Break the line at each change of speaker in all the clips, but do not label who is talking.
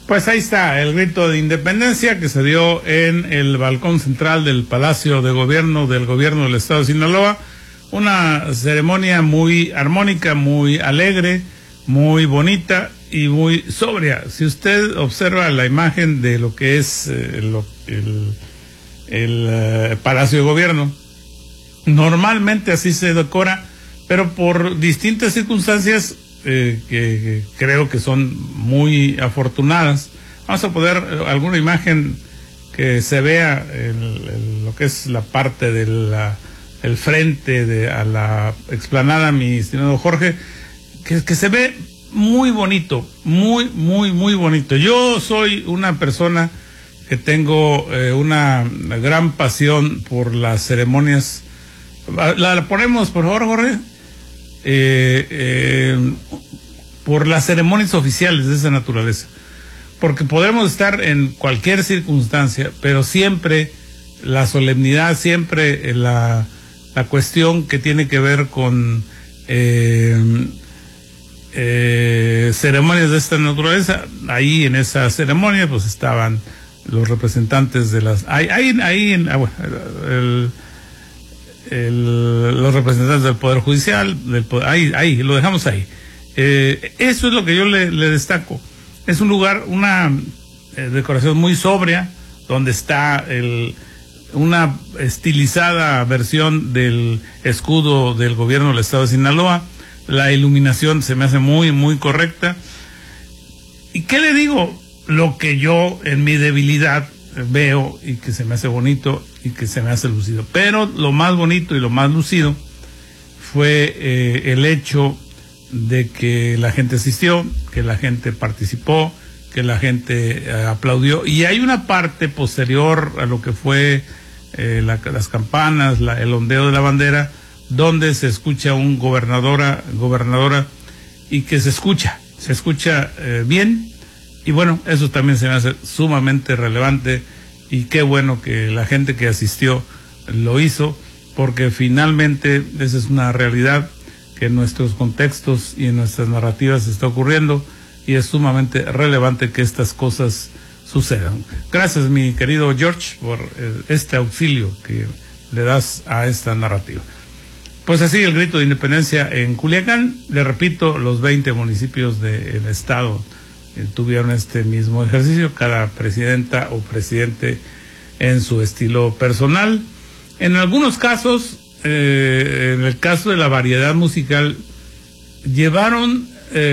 Pues ahí está el grito de independencia que se dio en el balcón central del Palacio de Gobierno del Estado de Sinaloa. Una ceremonia muy armónica, muy alegre, muy bonita y muy sobria. Si usted observa la imagen de lo que es el Palacio de Gobierno, normalmente así se decora, pero por distintas circunstancias que creo que son muy afortunadas, vamos a poner alguna imagen que se vea lo que es la parte de el frente a la explanada, mi estimado Jorge, que se ve muy bonito, muy bonito. Yo soy una persona que tengo una gran pasión por las ceremonias. La ponemos, por favor, Jorge. Por las ceremonias oficiales de esa naturaleza, porque podemos estar en cualquier circunstancia, pero siempre la solemnidad, siempre la cuestión que tiene que ver con ceremonias de esta naturaleza. Ahí en esa ceremonia pues estaban los representantes de las los representantes del Poder Judicial, ahí lo dejamos ahí. Eso es lo que yo le destaco. Es un lugar, una decoración muy sobria, donde está una estilizada versión del escudo del gobierno del estado de Sinaloa. La iluminación se me hace muy correcta. ¿Y qué le digo? Lo que yo en mi debilidad veo y que se me hace bonito y que se me hace lucido. Pero lo más bonito y lo más lucido fue el hecho de que la gente asistió, que la gente participó, que la gente aplaudió. Y hay una parte posterior a lo que fue las campanas, el ondeo de la bandera, donde se escucha un gobernadora, y que se escucha bien. Y bueno, eso también se me hace sumamente relevante, y qué bueno que la gente que asistió lo hizo, porque finalmente esa es una realidad que en nuestros contextos y en nuestras narrativas está ocurriendo, y es sumamente relevante que estas cosas sucedan. Gracias, mi querido George, por este auxilio que le das a esta narrativa. Pues así el grito de independencia en Culiacán. Le repito, los 20 municipios del estado tuvieron este mismo ejercicio, cada presidenta o presidente en su estilo personal. En algunos casos, en el caso de la variedad musical, llevaron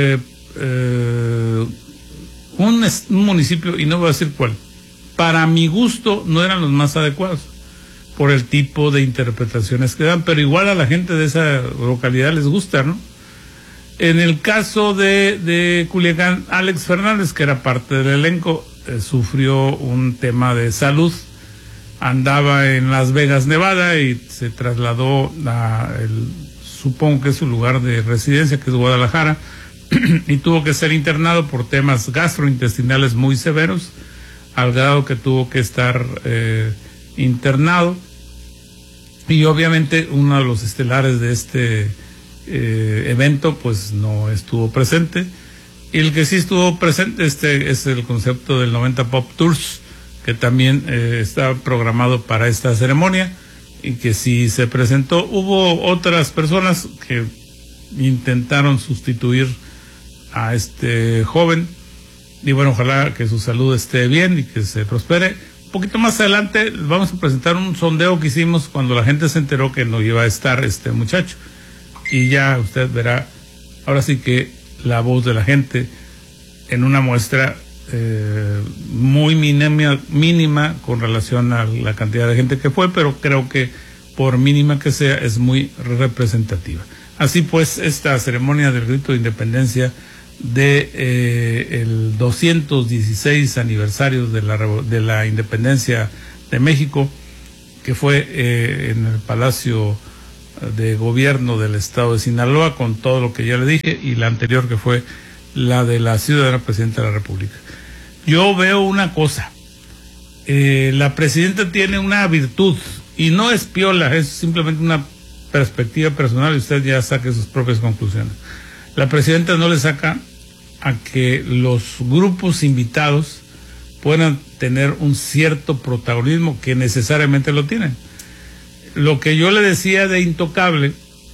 un municipio, y no voy a decir cuál, para mi gusto no eran los más adecuados por el tipo de interpretaciones que dan, pero igual a la gente de esa localidad les gusta, ¿no? En el caso de Culiacán, Alex Fernández, que era parte del elenco, sufrió un tema de salud. Andaba en Las Vegas, Nevada, y se trasladó supongo que es su lugar de residencia, que es Guadalajara, y tuvo que ser internado por temas gastrointestinales muy severos, al grado que tuvo que estar internado. Y obviamente uno de los estelares de este evento pues no estuvo presente, y el que sí estuvo presente es el concepto del 90 Pop Tours, que también está programado para esta ceremonia, y que sí se presentó. Hubo otras personas que intentaron sustituir a este joven, y bueno, ojalá que su salud esté bien y que se prospere. Un poquito más adelante vamos a presentar un sondeo que hicimos cuando la gente se enteró que no iba a estar este muchacho, y ya usted verá ahora sí que la voz de la gente en una muestra muy mínima con relación a la cantidad de gente que fue, pero creo que por mínima que sea es muy representativa. Así pues, esta ceremonia del grito de independencia el 216 aniversario de la independencia de México, que fue en el Palacio de Gobierno del estado de Sinaloa, con todo lo que ya le dije, y la anterior, que fue la de la ciudadana presidenta de la República. Yo veo una cosa, la presidenta tiene una virtud, y no es piola, es simplemente una perspectiva personal, y usted ya saque sus propias conclusiones. La presidenta no le saca a que los grupos invitados puedan tener un cierto protagonismo que necesariamente lo tienen. Lo que yo le decía de Intocable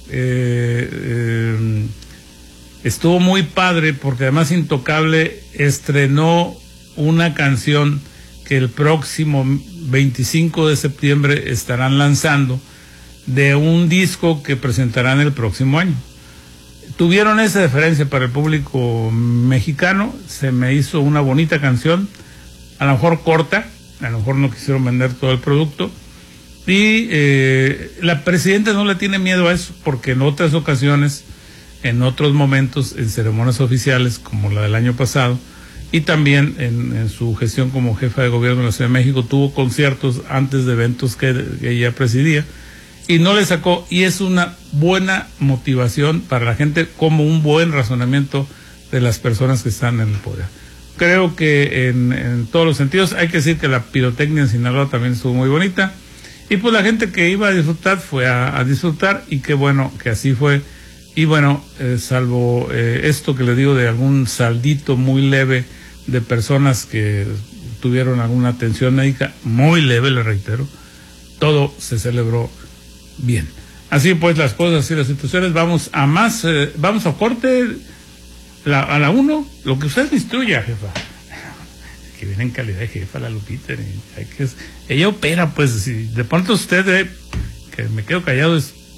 estuvo muy padre, porque además Intocable estrenó una canción que el próximo 25 de septiembre estarán lanzando, de un disco que presentarán el próximo año. Tuvieron esa deferencia para el público mexicano, se me hizo una bonita canción, a lo mejor corta, a lo mejor no quisieron vender todo el producto, y la presidenta no le tiene miedo a eso, porque en otras ocasiones, en otros momentos, en ceremonias oficiales como la del año pasado, y también en su gestión como jefa de gobierno de la Ciudad de México, tuvo conciertos antes de eventos que ella presidía, y no le sacó, y es una buena motivación para la gente, como un buen razonamiento de las personas que están en el poder. Creo que en todos los sentidos. Hay que decir que la pirotecnia en Sinaloa también estuvo muy bonita, y pues la gente que iba a disfrutar fue a disfrutar, y qué bueno que así fue. Y bueno, salvo esto que le digo de algún saldito muy leve de personas que tuvieron alguna atención médica, muy leve, le reitero, todo se celebró bien. Así pues las cosas y las situaciones. Vamos a más, vamos a corte, a la 1, lo que usted me instruya, jefa. Que viene en calidad de jefa la Lupita, ella opera, pues, si de pronto usted que me quedo callado,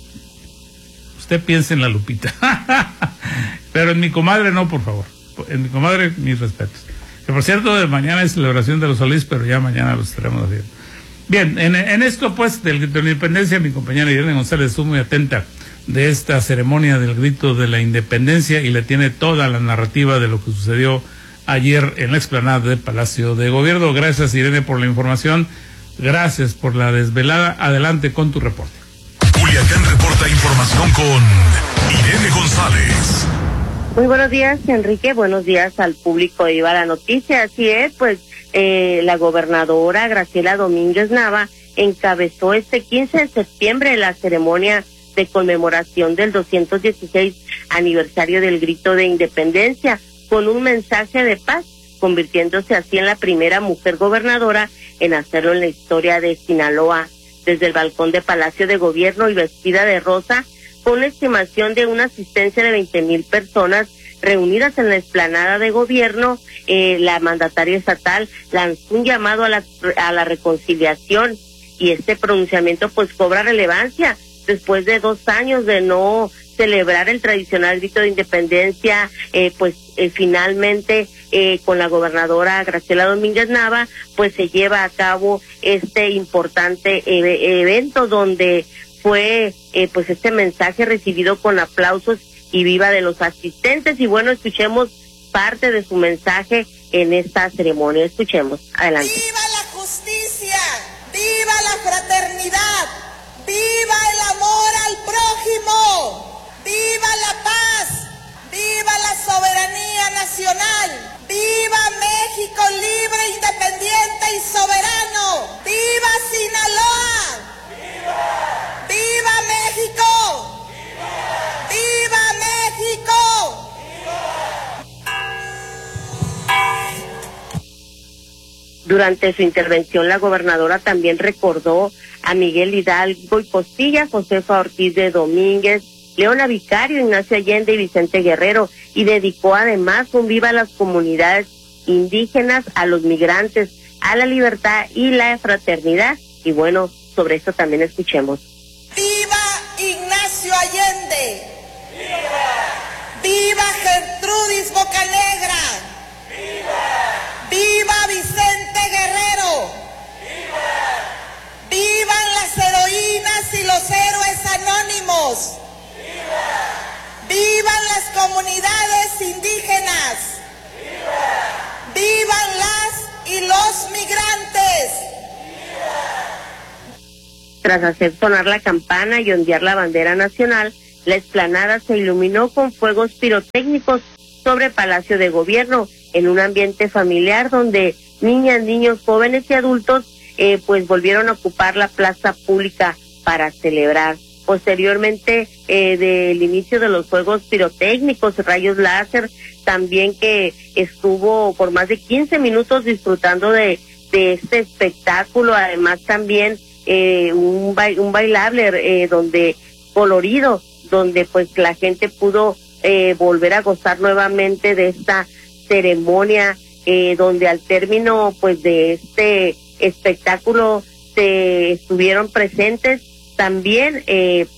usted piensa en la Lupita. Pero en mi comadre no, por favor. En mi comadre, mis respetos. Que por cierto, de mañana es celebración de los Solís, pero ya mañana lo estaremos haciendo. Bien, en esto pues del grito de la independencia, mi compañera Irene González estuvo muy atenta de esta ceremonia del grito de la independencia, y le tiene toda la narrativa de lo que sucedió ayer en la explanada del Palacio de Gobierno. Gracias, Irene, por la información. Gracias por la desvelada. Adelante con tu reporte.
Culiacán reporta información con Irene González.
Muy buenos días, Enrique. Buenos días al público de Viva la Noticia. Así es, pues la gobernadora Graciela Domínguez Nava encabezó este 15 de septiembre la ceremonia de conmemoración del 216 aniversario del grito de independencia, con un mensaje de paz, convirtiéndose así en la primera mujer gobernadora en hacerlo en la historia de Sinaloa. Desde el balcón de Palacio de Gobierno y vestida de rosa, con una estimación de una asistencia de 20,000 personas reunidas en la explanada de Gobierno, la mandataria estatal lanzó un llamado a la reconciliación, y este pronunciamiento pues cobra relevancia después de 2 años de no celebrar el tradicional grito de independencia. Finalmente con la gobernadora Graciela Domínguez Nava pues se lleva a cabo este importante evento, donde fue pues este mensaje recibido con aplausos y viva de los asistentes. Y bueno, escuchemos parte de su mensaje en esta ceremonia. Escuchemos, adelante.
¡Viva la justicia! ¡Viva la fraternidad! ¡Viva el amor al prójimo! ¡Viva la paz! ¡Viva la soberanía nacional! ¡Viva México libre, independiente y soberano! ¡Viva Sinaloa! ¡Viva! ¡Viva México! ¡Viva! ¡Viva México!
Durante su intervención, la gobernadora también recordó a Miguel Hidalgo y Costilla, Josefa Ortiz de Domínguez, Leona Vicario, Ignacio Allende y Vicente Guerrero, y dedicó además un viva a las comunidades indígenas, a los migrantes, a la libertad y la fraternidad. Y bueno, sobre esto también escuchemos.
¡Viva Ignacio Allende! ¡Viva! ¡Viva Gertrudis Bocanegra! ¡Viva! ¡Viva Vicente Guerrero! ¡Viva! ¡Vivan las heroínas y los héroes anónimos! ¡Viva! ¡Vivan las comunidades indígenas! ¡Viva! ¡Vivan las y los migrantes!
Tras hacer sonar la campana y ondear la bandera nacional, la explanada se iluminó con fuegos pirotécnicos sobre Palacio de Gobierno, en un ambiente familiar donde niñas, niños, jóvenes y adultos pues volvieron a ocupar la plaza pública para celebrar. posteriormente del inicio de los juegos pirotécnicos, rayos láser, también que estuvo por más de 15 minutos disfrutando de este espectáculo. Además también un bailable donde colorido, donde pues la gente pudo volver a gozar nuevamente de esta ceremonia, donde al término pues de este espectáculo se estuvieron presentes también en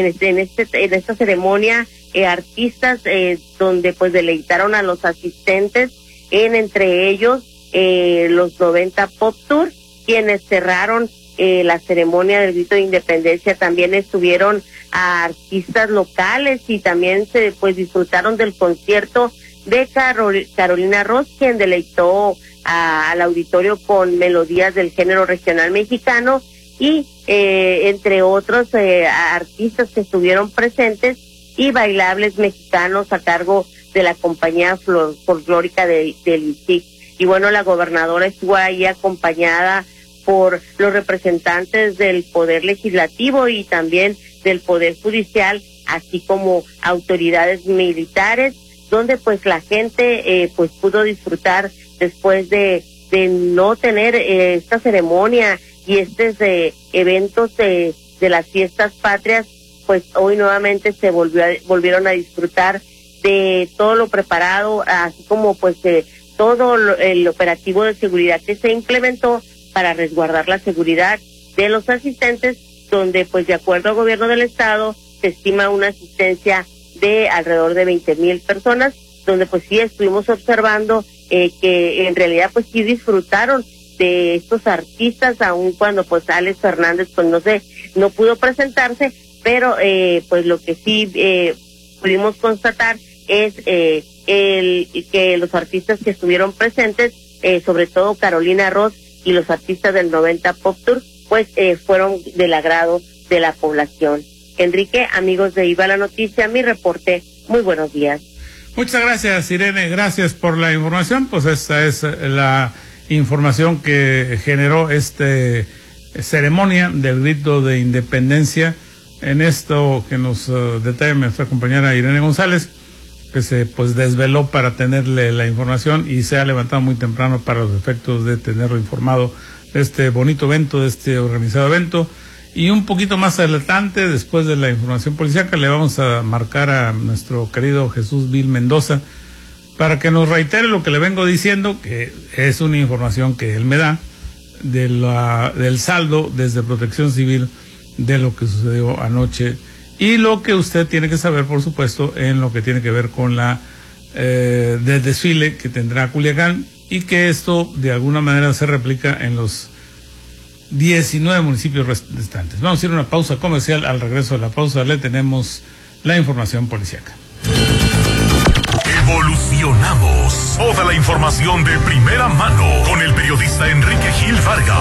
esta ceremonia artistas donde pues deleitaron a los asistentes, entre ellos los 90 Pop Tour, quienes cerraron la ceremonia del grito de independencia. También estuvieron a artistas locales y también se pues disfrutaron del concierto de Carolina Ross, quien deleitó al auditorio con melodías del género regional mexicano, y entre otros artistas que estuvieron presentes y bailables mexicanos a cargo de la compañía folclórica del ICIC. Y bueno, la gobernadora estuvo ahí acompañada por los representantes del Poder Legislativo y también del Poder Judicial, así como autoridades militares, donde pues la gente pues pudo disfrutar después de no tener esta ceremonia y estos eventos de las fiestas patrias. Pues hoy nuevamente se volvieron a disfrutar de todo lo preparado, así como pues todo el operativo de seguridad que se implementó para resguardar la seguridad de los asistentes, donde pues de acuerdo al gobierno del estado se estima una asistencia de alrededor de 20,000 personas, donde pues sí estuvimos observando que en realidad pues sí disfrutaron de estos artistas, aun cuando pues Alex Fernández pues no pudo presentarse, pero pues lo que sí pudimos constatar es que los artistas que estuvieron presentes, sobre todo Carolina Ross y los artistas del 90 Pop Tour, pues fueron del agrado de la población. Enrique, amigos de Iba la Noticia, mi reporte. Muy buenos días.
Muchas gracias, Irene. Gracias por la información. Pues esta es la información que generó esta ceremonia del grito de independencia. En esto que nos detalla nuestra compañera Irene González, que se pues desveló para tenerle la información y se ha levantado muy temprano para los efectos de tenerlo informado de este bonito evento, de este organizado evento. Y un poquito más adelante, después de la información policíaca, le vamos a marcar a nuestro querido Jesús Vil Mendoza para que nos reitere lo que le vengo diciendo, que es una información que él me da del saldo desde Protección Civil de lo que sucedió anoche y lo que usted tiene que saber, por supuesto, en lo que tiene que ver con la del desfile que tendrá Culiacán, y que esto de alguna manera se replica en los 19 municipios restantes. Vamos a ir a una pausa comercial. Al regreso de la pausa le tenemos la información policíaca.
Evolucionamos. Toda la información de primera mano con el periodista Enrique Gil Vargas.